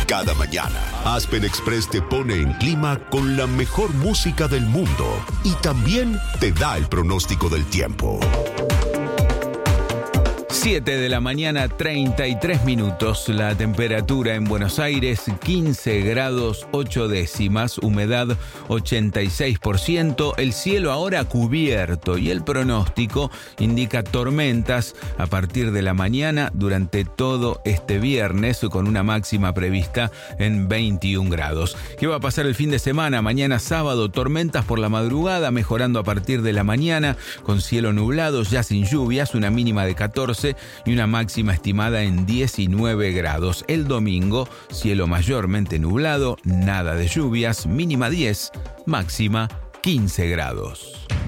Cada mañana, Aspen Express te pone en clima con la mejor música del mundo y también te da el pronóstico del tiempo. 7 de la mañana, 33 minutos. La temperatura en Buenos Aires, 15 grados 8 décimas, humedad 86%, el cielo ahora cubierto y el pronóstico indica tormentas a partir de la mañana durante todo este viernes con una máxima prevista en 21 grados. ¿Qué va a pasar el fin de semana? Mañana sábado, tormentas por la madrugada, mejorando a partir de la mañana con cielo nublado, ya sin lluvias, una mínima de 14 y una máxima estimada en 19 grados. El domingo, cielo mayormente nublado, nada de lluvias, mínima 10, máxima 15 grados.